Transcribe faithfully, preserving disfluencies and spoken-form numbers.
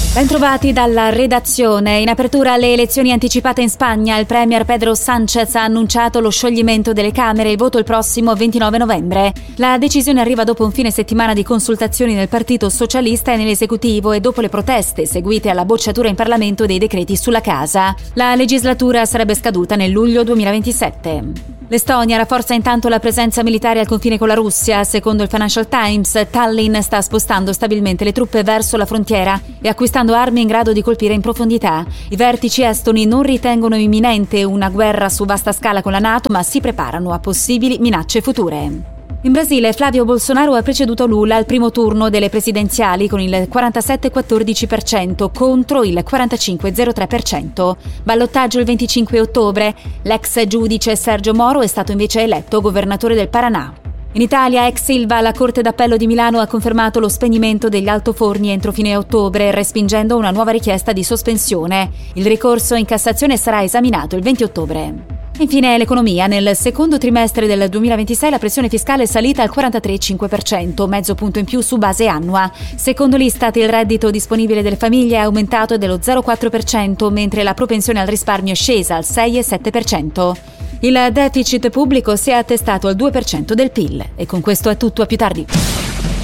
Bentrovati dalla redazione. In apertura alle elezioni anticipate in Spagna, il premier Pedro Sánchez ha annunciato lo scioglimento delle Camere e il voto il prossimo ventinove novembre. La decisione arriva dopo un fine settimana di consultazioni nel Partito Socialista e nell'esecutivo e dopo le proteste seguite alla bocciatura in Parlamento dei decreti sulla casa. La legislatura sarebbe scaduta nel luglio duemilaventisette. L'Estonia rafforza intanto la presenza militare al confine con la Russia. Secondo il Financial Times, Tallinn sta spostando stabilmente le truppe verso la frontiera e acquistando armi in grado di colpire in profondità. I vertici estoni non ritengono imminente una guerra su vasta scala con la NATO, ma si preparano a possibili minacce future. In Brasile, Flavio Bolsonaro ha preceduto Lula al primo turno delle presidenziali con il quarantasette virgola quattordici per cento contro il quarantacinque virgola zero tre per cento. Ballottaggio il venticinque ottobre. L'ex giudice Sergio Moro è stato invece eletto governatore del Paraná. In Italia, ex Ilva, la Corte d'Appello di Milano ha confermato lo spegnimento degli altoforni entro fine ottobre, respingendo una nuova richiesta di sospensione. Il ricorso in Cassazione sarà esaminato il venti ottobre. Infine l'economia. Nel secondo trimestre del duemilaventisei la pressione fiscale è salita al quarantatré virgola cinque per cento, mezzo punto in più su base annua. Secondo l'Istat il reddito disponibile delle famiglie è aumentato dello zero virgola quattro per cento, mentre la propensione al risparmio è scesa al sei virgola sette per cento. Il deficit pubblico si è attestato al due per cento del P I L. E con questo è tutto, a più tardi.